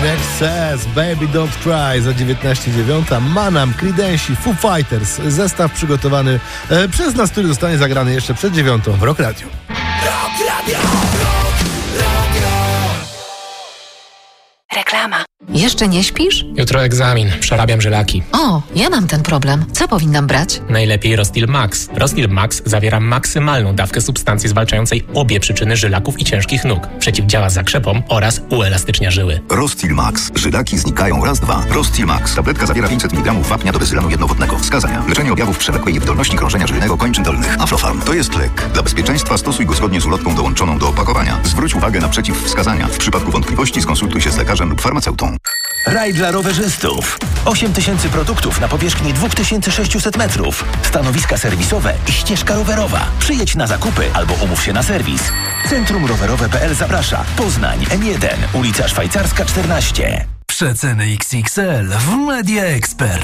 INXS, Baby Don't Cry za 19:09. Manam, Creedence, Foo Fighters. Zestaw przygotowany przez nas, który zostanie zagrany jeszcze przed 9 w Rock Radio. Rock Radio! Reklama. Jeszcze nie śpisz? Jutro egzamin. Przerabiam żylaki. O, ja mam ten problem. Co powinnam brać? Najlepiej Rostil Max. Rostil Max zawiera maksymalną dawkę substancji zwalczającej obie przyczyny żylaków i ciężkich nóg. Przeciwdziała zakrzepom oraz uelastycznia żyły. Rostil Max. Żylaki znikają raz, dwa. Rostil Max. Tabletka zawiera 500 mg wapnia do bezylanu jednowodnego. Wskazania: leczenie objawów przewlekłej niewydolności krążenia żylnego kończyn dolnych. Aflofarm. To jest lek. Dla bezpieczeństwa stosuj go zgodnie z ulotką dołączoną do opakowania. Zwróć uwagę na przeciwwskazania. W przypadku wątpliwości skonsultuj się z lekarzem lub farmaceutą. Raj dla rowerzystów. 8000 produktów na powierzchni 2600 metrów. Stanowiska serwisowe i ścieżka rowerowa. Przyjedź na zakupy albo umów się na serwis. Centrum Rowerowe.pl zaprasza. Poznań, M1, ulica Szwajcarska 14. Przeceny XXL w Media Expert.